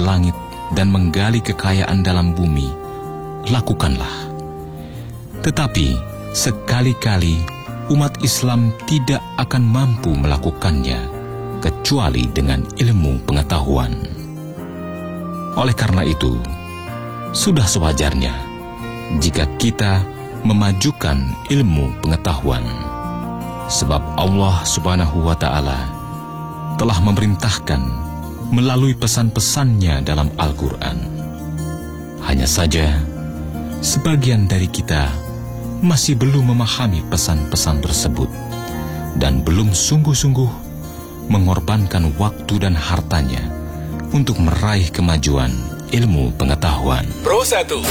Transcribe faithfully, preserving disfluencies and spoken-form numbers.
langit dan menggali kekayaan dalam bumi, lakukanlah. Tetapi sekali-kali umat Islam tidak akan mampu melakukannya kecuali dengan ilmu pengetahuan. Oleh karena itu, sudah sewajarnya jika kita memajukan ilmu pengetahuan, sebab Allah Subhanahu wa Ta'ala telah memerintahkan melalui pesan-pesannya dalam Al-Quran. Hanya saja, sebagian dari kita masih belum memahami pesan-pesan tersebut dan belum sungguh-sungguh mengorbankan waktu dan hartanya untuk meraih kemajuan ilmu pengetahuan. Pro satu.